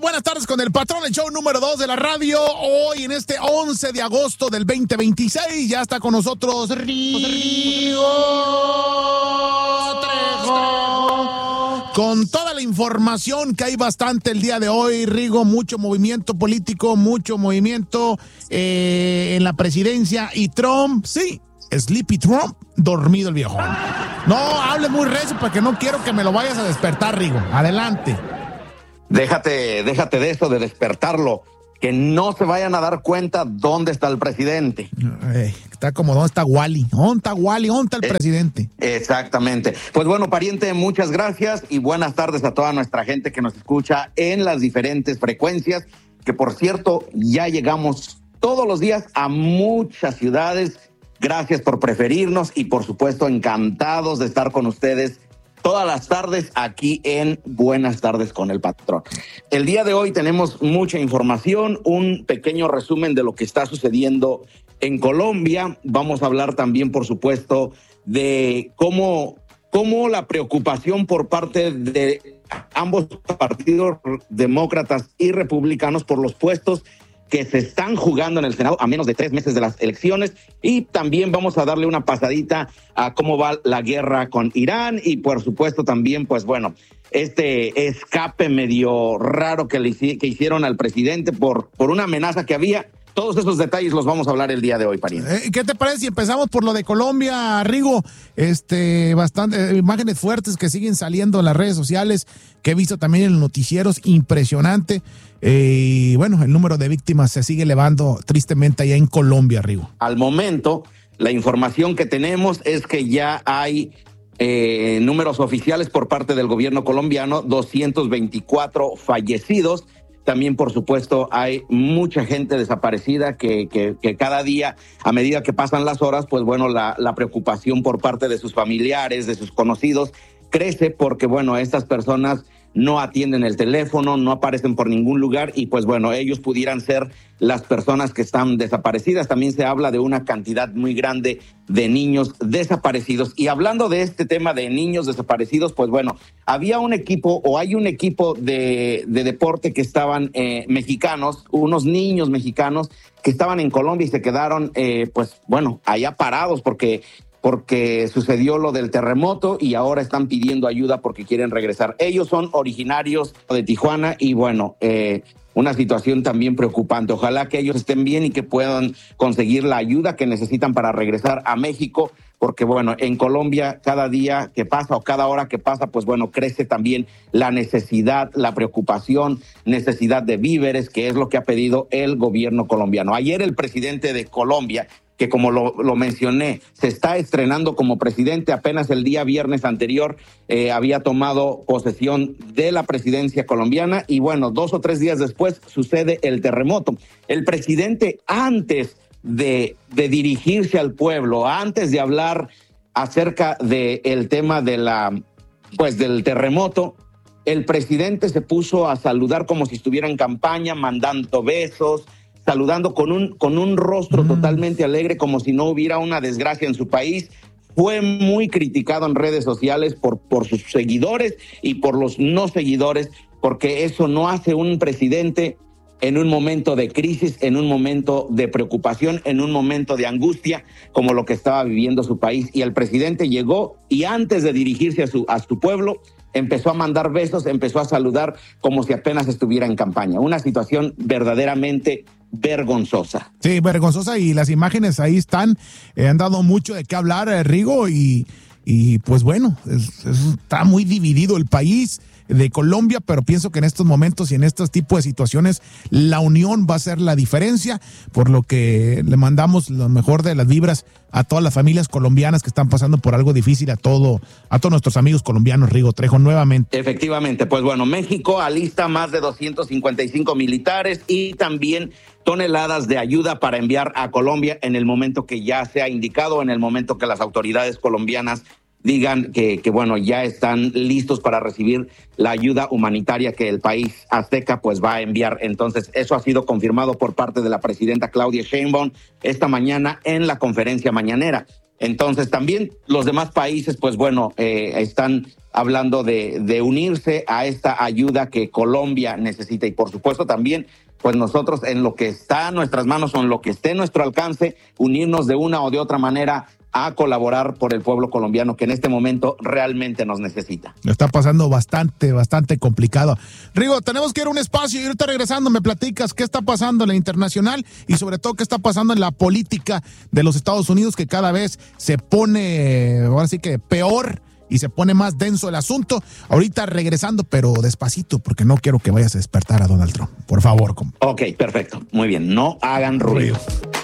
Buenas tardes con el patrón, el show número 2 de la radio. Hoy en este 11 de agosto del 2026 ya está con nosotros Rigo Trejo. Con toda la información que hay bastante el día de hoy, Rigo, mucho movimiento político, mucho movimiento en la presidencia y Trump, sí, Sleepy Trump, dormido el viejón. No hables muy recio porque no quiero que me lo vayas a despertar, Rigo. Adelante. Déjate de eso, de despertarlo. Que no se vayan a dar cuenta dónde está el presidente. Está como dónde está Wally. ¿Dónde está Wally? ¿Dónde está el presidente? Exactamente. Pues bueno, pariente, muchas gracias y buenas tardes a toda nuestra gente que nos escucha en las diferentes frecuencias. Que por cierto, ya llegamos todos los días a muchas ciudades. Gracias por preferirnos y por supuesto encantados de estar con ustedes todas las tardes aquí en Buenas Tardes con el Patrón. El día de hoy tenemos mucha información, un pequeño resumen de lo que está sucediendo en Colombia. Vamos a hablar también, por supuesto, de cómo la preocupación por parte de ambos partidos, demócratas y republicanos, por los puestos que se están jugando en el Senado a menos de 3 meses de las elecciones, y también vamos a darle una pasadita a cómo va la guerra con Irán y por supuesto también, pues bueno, este escape medio raro que hicieron al presidente por una amenaza que había. Todos esos detalles los vamos a hablar el día de hoy, pariente. ¿Qué te parece si empezamos por lo de Colombia, Rigo? Bastante imágenes fuertes que siguen saliendo en las redes sociales, que he visto también en los noticieros, impresionante. Y bueno, el número de víctimas se sigue elevando tristemente allá en Colombia, Rigo. Al momento, la información que tenemos es que ya hay números oficiales por parte del gobierno colombiano, 224 fallecidos. También, por supuesto, hay mucha gente desaparecida que cada día, a medida que pasan las horas, pues bueno, la preocupación por parte de sus familiares, de sus conocidos, crece porque, bueno, estas personas no atienden el teléfono, no aparecen por ningún lugar y, pues bueno, ellos pudieran ser las personas que están desaparecidas. También se habla de una cantidad muy grande de niños desaparecidos. Y hablando de este tema de niños desaparecidos, pues bueno, había un equipo o hay un equipo de deporte que estaban mexicanos, unos niños mexicanos que estaban en Colombia y se quedaron, pues bueno, allá parados porque sucedió lo del terremoto y ahora están pidiendo ayuda porque quieren regresar. Ellos son originarios de Tijuana y bueno, una situación también preocupante. Ojalá que ellos estén bien y que puedan conseguir la ayuda que necesitan para regresar a México, porque bueno, en Colombia cada día que pasa o cada hora que pasa, pues bueno, crece también la necesidad, la preocupación, necesidad de víveres, que es lo que ha pedido el gobierno colombiano. Ayer el presidente de Colombia, que como lo mencioné, se está estrenando como presidente, apenas el día viernes anterior había tomado posesión de la presidencia colombiana y bueno, 2 o 3 días después sucede el terremoto. El presidente, antes de dirigirse al pueblo, antes de hablar acerca del tema del terremoto, el presidente se puso a saludar como si estuviera en campaña, mandando besos, saludando con un rostro totalmente alegre, como si no hubiera una desgracia en su país. Fue muy criticado en redes sociales por sus seguidores y por los no seguidores, porque eso no hace un presidente en un momento de crisis, en un momento de preocupación, en un momento de angustia, como lo que estaba viviendo su país. Y el presidente llegó y antes de dirigirse a su pueblo, empezó a mandar besos, empezó a saludar como si apenas estuviera en campaña. Una situación verdaderamente vergonzosa. Sí, vergonzosa, y las imágenes ahí están, han dado mucho de qué hablar, Rigo, y pues bueno, está muy dividido el país de Colombia, pero pienso que en estos momentos y en estos tipos de situaciones la unión va a ser la diferencia, por lo que le mandamos lo mejor de las vibras a todas las familias colombianas que están pasando por algo difícil, a todos nuestros amigos colombianos, Rigo Trejo, nuevamente. Efectivamente, pues bueno, México alista más de 255 militares y también toneladas de ayuda para enviar a Colombia en el momento que ya sea indicado, en el momento que las autoridades colombianas digan que bueno, ya están listos para recibir la ayuda humanitaria que el país azteca pues va a enviar. Entonces, eso ha sido confirmado por parte de la presidenta Claudia Sheinbaum esta mañana en la conferencia mañanera. Entonces, también los demás países, pues bueno, están hablando de unirse a esta ayuda que Colombia necesita. Y por supuesto también, pues nosotros en lo que está en nuestras manos o en lo que esté en nuestro alcance, unirnos de una o de otra manera a colaborar por el pueblo colombiano que en este momento realmente nos necesita. Está pasando bastante complicado. Rigo, tenemos que ir a un espacio y ahorita regresando me platicas qué está pasando en la internacional y sobre todo qué está pasando en la política de los Estados Unidos, que cada vez se pone, ahora sí que peor y se pone más denso el asunto. Ahorita regresando, pero despacito, porque no quiero que vayas a despertar a Donald Trump. Por favor. Ok, perfecto. Muy bien. No hagan ruido.